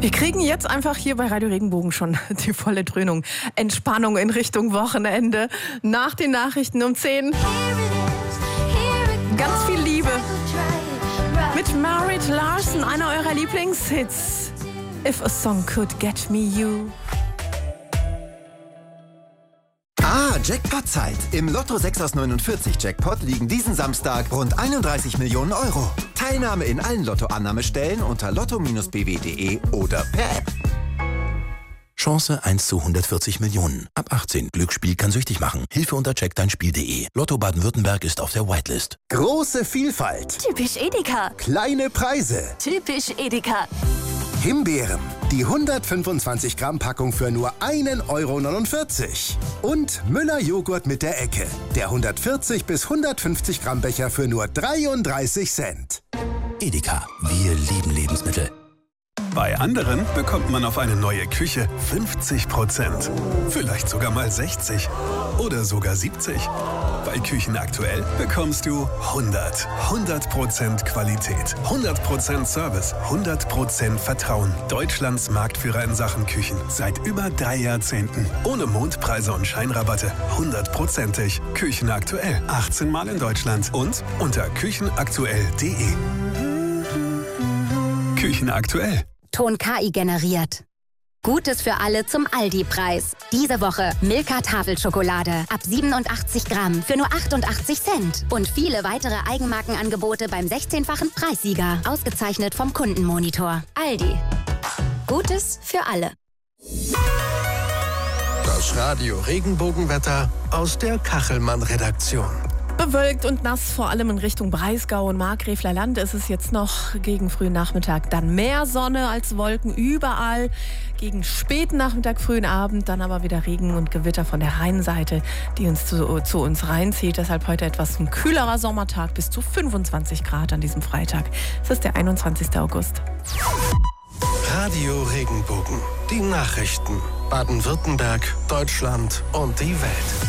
Wir kriegen jetzt einfach hier bei Radio Regenbogen schon die volle Dröhnung. Entspannung in Richtung Wochenende. Nach den Nachrichten um 10. Ganz viel Liebe. Mit Marit Larson, einer eurer Lieblingshits. If a song could get me you. Jackpot-Zeit. Im Lotto 6 aus 49 Jackpot liegen diesen Samstag rund 31 Millionen Euro. Teilnahme in allen Lottoannahmestellen unter lotto-bw.de oder per App. Chance 1 zu 140 Millionen. Ab 18. Glücksspiel kann süchtig machen. Hilfe unter checkdeinspiel.de. Lotto Baden-Württemberg ist auf der Whitelist. Große Vielfalt. Typisch Edeka. Kleine Preise. Typisch Edeka. Himbeeren. Die 125 Gramm Packung für nur 1,49 €. Und Müller Joghurt mit der Ecke. Der 140 bis 150 Gramm Becher für nur 33 Cent. Edeka. Wir lieben Lebensmittel. Bei anderen bekommt man auf eine neue Küche 50%. Vielleicht sogar mal 60 oder sogar 70. Bei Küchen aktuell bekommst du 100% Qualität, 100% Service, 100% Vertrauen. Deutschlands Marktführer in Sachen Küchen seit über 3 Jahrzehnten. Ohne Mondpreise und Scheinrabatte. 100%ig. Küchen aktuell. 18 Mal in Deutschland und unter küchenaktuell.de. Küchen aktuell. Ton KI generiert. Gutes für alle zum Aldi-Preis. Diese Woche Milka Tafelschokolade ab 87 Gramm für nur 88 Cent. Und viele weitere Eigenmarkenangebote beim 16-fachen Preissieger. Ausgezeichnet vom Kundenmonitor. Aldi. Gutes für alle. Das Radio Regenbogenwetter aus der Kachelmann-Redaktion. Bewölkt und nass, vor allem in Richtung Breisgau und Markgräfler Land ist es jetzt noch gegen frühen Nachmittag. Dann mehr Sonne als Wolken überall. Gegen späten Nachmittag, frühen Abend, dann aber wieder Regen und Gewitter von der Rheinseite, die uns zu uns reinzieht. Deshalb heute etwas ein kühlerer Sommertag, bis zu 25 Grad an diesem Freitag. Es ist der 21. August. Radio Regenbogen. Die Nachrichten. Baden-Württemberg, Deutschland und die Welt.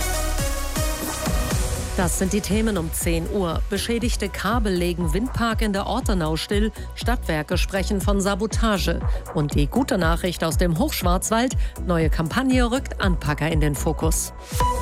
Das sind die Themen um 10 Uhr. Beschädigte Kabel legen Windpark in der Ortenau still. Stadtwerke sprechen von Sabotage. Und die gute Nachricht aus dem Hochschwarzwald: Neue Kampagne rückt Anpacker in den Fokus.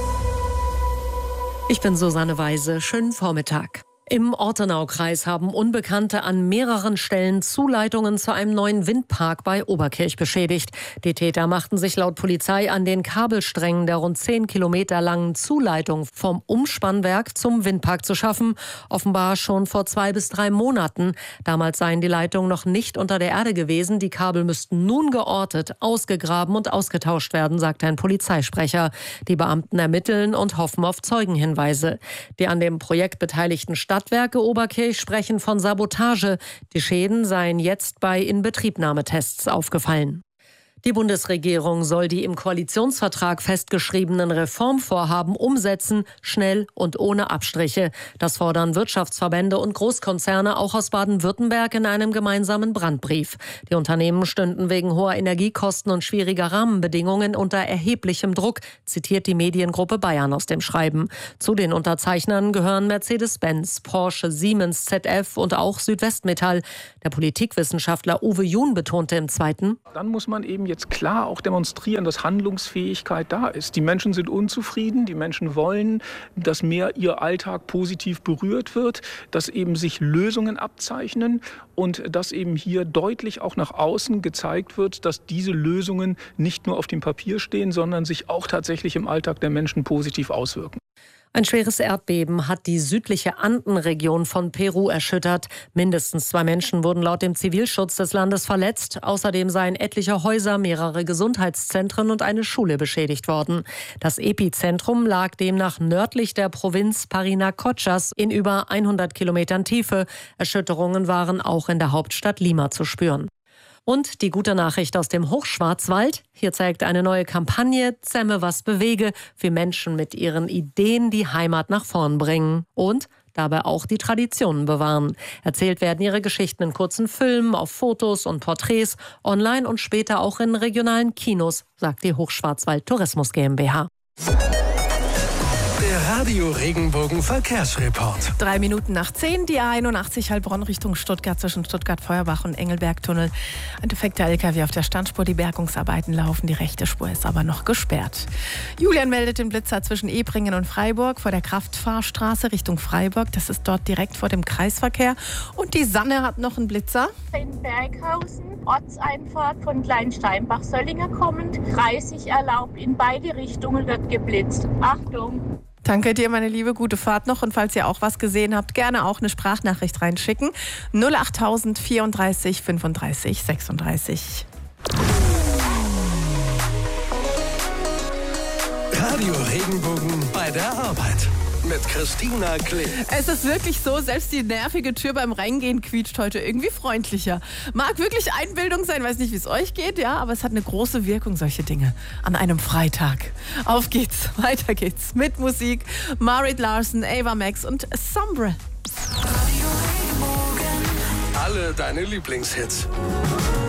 Ich bin Susanne Weise. Schönen Vormittag. Im Ortenaukreis haben Unbekannte an mehreren Stellen Zuleitungen zu einem neuen Windpark bei Oberkirch beschädigt. Die Täter machten sich laut Polizei an den Kabelsträngen der rund 10 Kilometer langen Zuleitung vom Umspannwerk zum Windpark zu schaffen. Offenbar schon vor 2 bis 3 Monaten. Damals seien die Leitungen noch nicht unter der Erde gewesen. Die Kabel müssten nun geortet, ausgegraben und ausgetauscht werden, sagt ein Polizeisprecher. Die Beamten ermitteln und hoffen auf Zeugenhinweise. Die an dem Projekt beteiligten Stadtwerke Oberkirch sprechen von Sabotage. Die Schäden seien jetzt bei Inbetriebnahmetests aufgefallen. Die Bundesregierung soll die im Koalitionsvertrag festgeschriebenen Reformvorhaben umsetzen, schnell und ohne Abstriche. Das fordern Wirtschaftsverbände und Großkonzerne auch aus Baden-Württemberg in einem gemeinsamen Brandbrief. Die Unternehmen stünden wegen hoher Energiekosten und schwieriger Rahmenbedingungen unter erheblichem Druck, zitiert die Mediengruppe Bayern aus dem Schreiben. Zu den Unterzeichnern gehören Mercedes-Benz, Porsche, Siemens, ZF und auch Südwestmetall. Der Politikwissenschaftler Uwe Jun betonte im Zweiten: Dann muss man eben jetzt klar auch demonstrieren, dass Handlungsfähigkeit da ist. Die Menschen sind unzufrieden, die Menschen wollen, dass mehr ihr Alltag positiv berührt wird, dass eben sich Lösungen abzeichnen und dass eben hier deutlich auch nach außen gezeigt wird, dass diese Lösungen nicht nur auf dem Papier stehen, sondern sich auch tatsächlich im Alltag der Menschen positiv auswirken. Ein schweres Erdbeben hat die südliche Andenregion von Peru erschüttert. Mindestens 2 Menschen wurden laut dem Zivilschutz des Landes verletzt. Außerdem seien etliche Häuser, mehrere Gesundheitszentren und eine Schule beschädigt worden. Das Epizentrum lag demnach nördlich der Provinz Parinacochas in über 100 Kilometern Tiefe. Erschütterungen waren auch in der Hauptstadt Lima zu spüren. Und die gute Nachricht aus dem Hochschwarzwald. Hier zeigt eine neue Kampagne Zemme was bewege, wie Menschen mit ihren Ideen die Heimat nach vorn bringen und dabei auch die Traditionen bewahren. Erzählt werden ihre Geschichten in kurzen Filmen, auf Fotos und Porträts, online und später auch in regionalen Kinos, sagt die Hochschwarzwald Tourismus GmbH. Der Radio Regenbogen Verkehrsreport. 3 Minuten nach 10, die A81 Heilbronn Richtung Stuttgart zwischen Stuttgart-Feuerbach und Engelberg-Tunnel. Ein defekter LKW auf der Standspur, die Bergungsarbeiten laufen, die rechte Spur ist aber noch gesperrt. Julian meldet den Blitzer zwischen Ebringen und Freiburg vor der Kraftfahrstraße Richtung Freiburg. Das ist dort direkt vor dem Kreisverkehr. Und die Sanne hat noch einen Blitzer. In Berghausen, Ortseinfahrt von Kleinsteinbach-Söllinger kommend, 30 erlaubt, in beide Richtungen wird geblitzt. Achtung! Danke dir, meine Liebe, gute Fahrt noch. Und falls ihr auch was gesehen habt, gerne auch eine Sprachnachricht reinschicken. 08000 34 35 36. Radio Regenbogen bei der Arbeit mit Christina Klee. Es ist wirklich so, selbst die nervige Tür beim Reingehen quietscht heute irgendwie freundlicher. Mag wirklich Einbildung sein, weiß nicht, wie es euch geht, ja, aber es hat eine große Wirkung, solche Dinge, an einem Freitag. Auf geht's, weiter geht's mit Musik. Marit Larson, Ava Max und Sombre. Alle deine Lieblingshits.